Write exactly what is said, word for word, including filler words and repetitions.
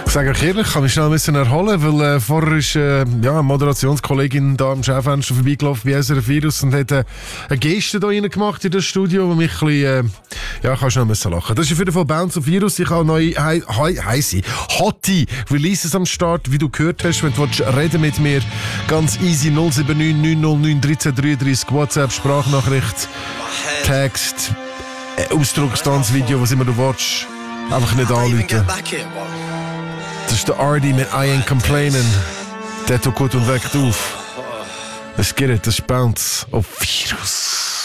Ich sage euch ehrlich, ich kann mich schnell ein bisschen erholen, weil äh, vorher ist äh, ja, eine Moderationskollegin da am Schaufenster vorbeigelaufen bei S R F Virus und hat äh, eine Geste da rein gemacht in das Studio, wo mich ein bisschen, äh, ja, ich kann schnell müssen lachen. Das ist auf jeden Fall Bounce of Virus. Ich habe neue, hei, hei, heisse, hotte Releases am Start, wie du gehört hast, wenn du willst, reden mit mir. Ganz easy, null sieben neun neun null neun eins drei drei drei, WhatsApp, Sprachnachricht, Text, äh, Ausdruckstanzvideo, was immer du willst. Einfach nicht anrufen. Das ist der Ardy mit I Ain't Complaining. Der tut gut und weckt auf. Es geht, das ist Bounce auf Virus.